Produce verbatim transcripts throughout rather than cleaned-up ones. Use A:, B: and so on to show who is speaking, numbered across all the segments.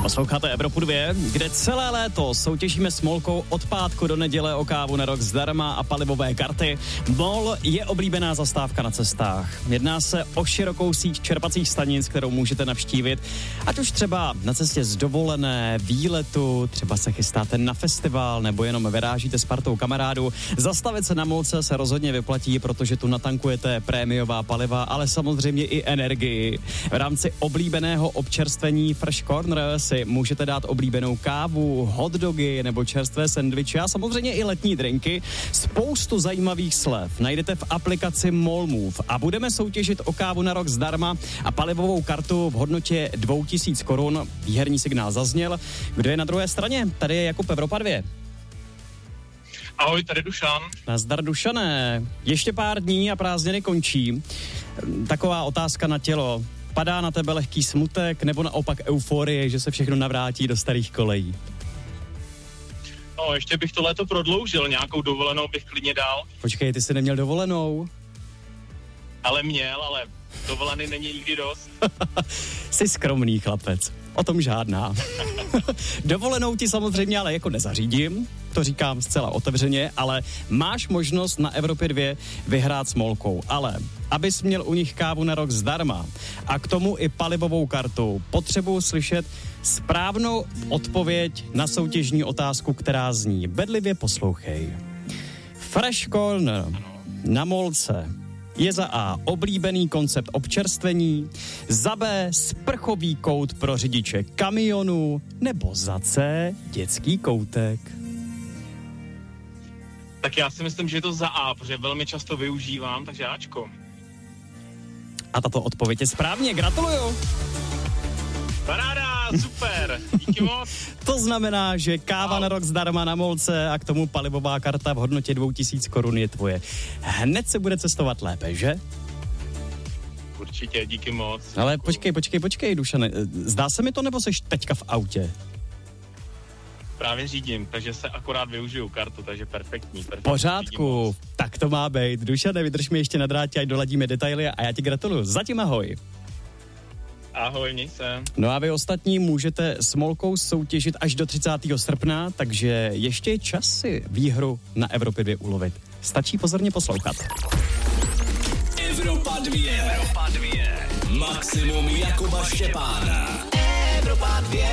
A: Posloucháte Evropu dva, kde celé léto soutěžíme s Molkou od pátku do neděle o kávu na rok zdarma a palivové karty. Mol je oblíbená zastávka na cestách. Jedná se o širokou síť čerpacích stanic, kterou můžete navštívit, ať už třeba na cestě z dovolené, výletu, třeba se chystáte na festival nebo jenom vyrážíte s partou kamarádů. Zastavit se na Molce se rozhodně vyplatí, protože tu natankujete prémiová paliva, ale samozřejmě i energii. V rámci oblíbeného občerstvení Fresh Corner si můžete dát oblíbenou kávu, hot dogy nebo čerstvé sendviče a samozřejmě i letní drinky. Spoustu zajímavých slev najdete v aplikaci MOLmove a budeme soutěžit o kávu na rok zdarma a palivovou kartu v hodnotě dvě tisíce korun. Výherní signál zazněl. Kdo je na druhé straně? Tady je Jakub, Evropa dva.
B: Ahoj, tady Dušan.
A: Nazdar, Dušané. Ještě pár dní a prázdniny končí. Taková otázka na tělo. Padá na tebe lehký smutek nebo naopak euforie, že se všechno navrátí do starých kolejí?
B: No, ještě bych to léto prodloužil, nějakou dovolenou bych klidně dal.
A: Počkej, ty jsi neměl dovolenou?
B: Ale měl, ale dovolený není nikdy dost.
A: Jsi skromný chlapec, o tom žádná. Dovolenou ti samozřejmě ale jako nezařídím, to říkám zcela otevřeně, ale máš možnost na Evropě dva vyhrát s Molkou. Ale abys měl u nich kávu na rok zdarma a k tomu i palivovou kartu, potřebuji slyšet správnou odpověď na soutěžní otázku, která zní. Bedlivě poslouchej. Fresh Corner na Molce je za A oblíbený koncept občerstvení, za B sprchový kout pro řidiče kamionů nebo za C dětský koutek.
B: Tak já si myslím, že je to za A, protože velmi často využívám, takže Ačko.
A: A tato odpověď je správně, gratuluju.
B: Paráda, super, díky moc.
A: To znamená, že káva wow. na rok zdarma na Molce a k tomu palivová karta v hodnotě dvě tisíce korun je tvoje. Hned se bude cestovat lépe, že?
B: Určitě, díky moc.
A: Ale
B: Děkuju.
A: počkej, počkej, počkej, Dušane, zdá se mi to, nebo seš teďka v autě?
B: Právě řídím, takže se akorát využiju kartu, takže perfektní. perfektní
A: Pořádku, tak to má být. Dušane, vydrž mi ještě na drátě, ať doladíme detaily a já ti gratuluju. Zatím ahoj.
B: Ahoj, měj se.
A: No a vy ostatní můžete s Molkou soutěžit až do třicátého srpna, takže ještě je čas si výhru na Evropě dva ulovit. Stačí pozorně poslouchat.
C: Evropa dva. Evropa dva. Maximum Jakuba Štěpána. Evropa dva.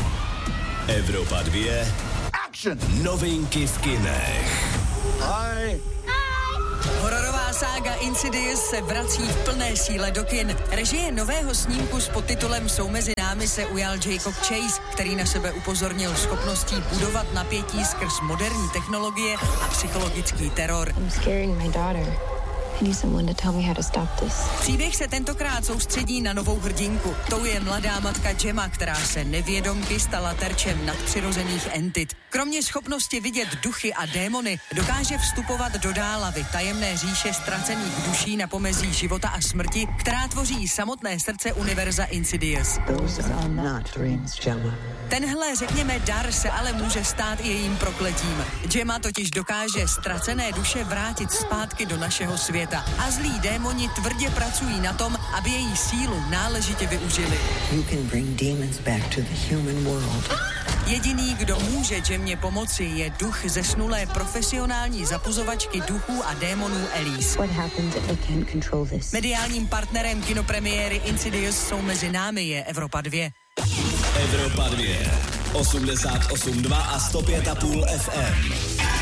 C: Evropa dva. Action. Novinky v kinech.
D: Hi.
E: Hororová sága Insidious se vrací v plné síle do kin. Režie nového snímku s podtitulem Jsou mezi námi se ujal Jacob Chase, který na sebe upozornil schopností budovat napětí skrz moderní technologie a psychologický teror.
F: I'm scaring my daughter. I need someone to tell me how to stop this.
E: Příběh se tentokrát soustředí na novou hrdinku. Tou je mladá matka Gemma, která se nevědomky stala terčem nadpřirozených entit. Kromě schopnosti vidět duchy a démony, dokáže vstupovat do dálavy tajemné říše ztracených duší na pomezí života a smrti, která tvoří samotné srdce univerza Insidious.
D: Those are not dreams, Gemma.
E: Tenhle, řekněme, dar se ale může stát i jejím prokletím. Gemma totiž dokáže ztracené duše vrátit zpátky do našeho světa. A zlí démoni tvrdě pracují na tom, aby její sílu náležitě využili.
D: You can bring demons back to the human world.
E: Jediný, kdo může Gemmě pomoci, je duch zesnulé profesionální zapuzovačky duchů a démonů Elise.
F: What happens if I can't control this?
E: Mediálním partnerem kinopremiéry Insidious Jsou mezi námi je Evropa dva.
C: Evropa dva. osmdesát osm dva a sto pět a půl F M.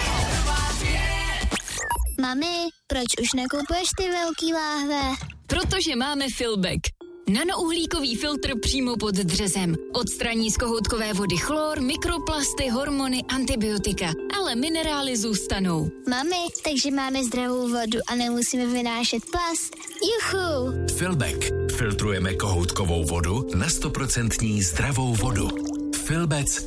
G: Mami, proč už nekupuješ ty velký láhve?
H: Protože máme Filbek. Nanouhlíkový filtr přímo pod dřezem. Odstraní z kohoutkové vody chlor, mikroplasty, hormony, antibiotika. Ale minerály zůstanou.
G: Mami, takže máme zdravou vodu a nemusíme vynášet plast. Juchu!
I: Filbek. Filtrujeme kohoutkovou vodu na sto procent zdravou vodu. Filbec